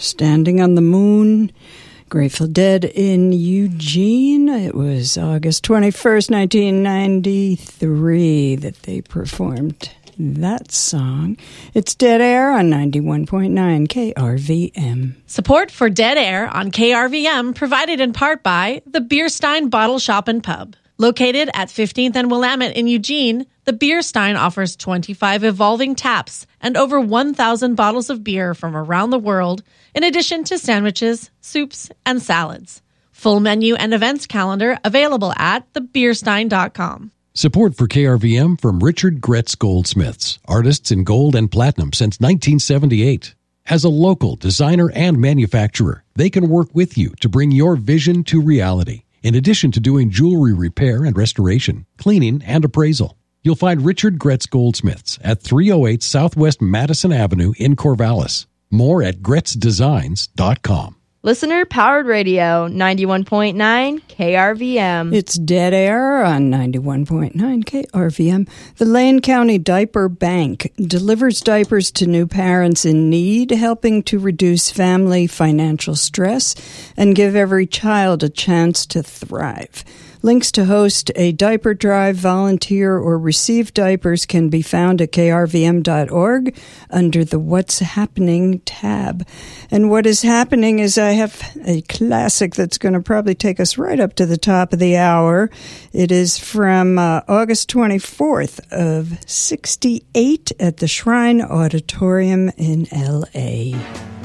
Standing on the Moon. Grateful Dead in Eugene. It was August 21st, 1993 that they performed that song. It's Dead Air on 91.9 KRVM. Support for Dead Air on KRVM provided in part by the Bierstein Bottle Shop and Pub. Located at 15th and Willamette in Eugene, the Bierstein offers 25 evolving taps and over 1,000 bottles of beer from around the world, in addition to sandwiches, soups, and salads. Full menu and events calendar available at thebierstein.com. Support for KRVM from Richard Gretz Goldsmiths, artists in gold and platinum since 1978. As a local designer and manufacturer, they can work with you to bring your vision to reality. In addition to doing jewelry repair and restoration, cleaning, and appraisal. You'll find Richard Gretz Goldsmiths at 308 Southwest Madison Avenue in Corvallis. More at GretzDesigns.com. Listener Powered Radio, 91.9 KRVM. It's Dead Air on 91.9 KRVM. The Lane County Diaper Bank delivers diapers to new parents in need, helping to reduce family financial stress and give every child a chance to thrive. Links to host a diaper drive, volunteer, or receive diapers can be found at krvm.org under the What's Happening tab. And what is happening is I have a classic that's going to probably take us right up to the top of the hour. It is from August 24th of 68 at the Shrine Auditorium in L.A.